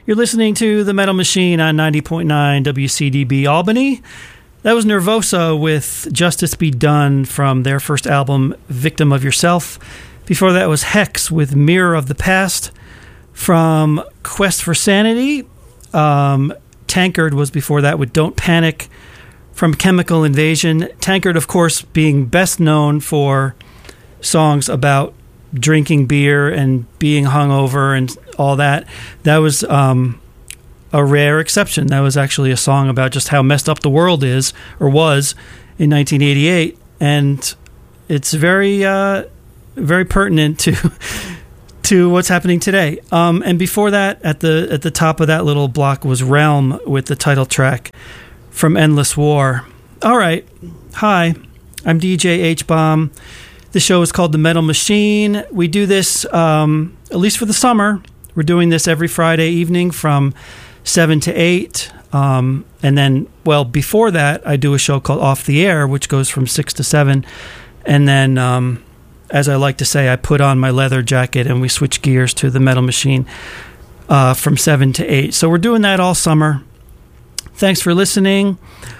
You're listening to The Metal Machine on 90.9 WCDB Albany. That was Nervosa with Justice Be Done from their first album, Victim of Yourself. Before that was Hex with Mirror of the Past from Quest for Sanity. Tankard was before that with Don't Panic from Chemical Invasion. Tankard, of course, being best known for songs about drinking beer and being hungover and all that. That was a rare exception. That was actually a song about just how messed up the world is, or was, in 1988. And it's very, very pertinent to what's happening today. And before that, at the top of that little block was Realm with the title track from Endless War. All right. Hi, I'm DJ H-Bomb. The show is called The Metal Machine. We do this, at least for the summer, we're doing this every Friday evening from 7 to 8. And then, well, before that, I do a show called Off the Air, which goes from 6 to 7. And then, as I like to say, I put on my leather jacket and we switch gears to The Metal Machine from 7 to 8. So we're doing that all summer. Thanks for listening.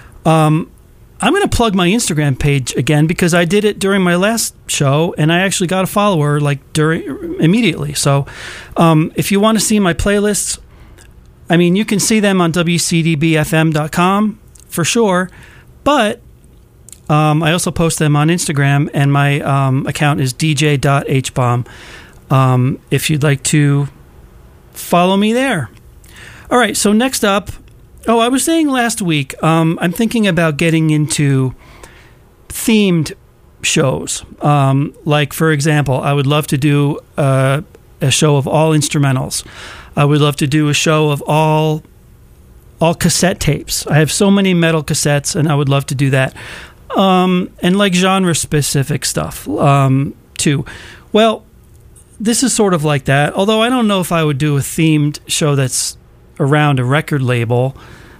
I'm going to plug my Instagram page again because I did it during my last show and I actually got a follower immediately. So if you want to see my playlists, I mean, you can see them on WCDBFM.com for sure. But I also post them on Instagram, and my account is dj.hbomb if you'd like to follow me there. All right, so next up, I was saying last week, I'm thinking about getting into themed shows. Like, for example, I would love to do a show of all instrumentals. I would love to do a show of all cassette tapes. I have so many metal cassettes, and I would love to do that. And like genre-specific stuff, too. Well, this is sort of like that, although I don't know if I would do a themed show that's around a record label.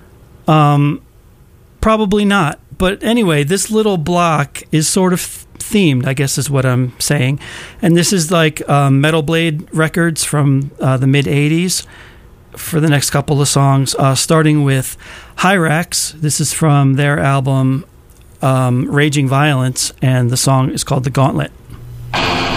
Probably not. But anyway, this little block is sort of themed, I guess is what I'm saying. And this is like Metal Blade records from the mid-'80s for the next couple of songs, starting with Hyrax. This is from their album Raging Violence, and the song is called The Gauntlet.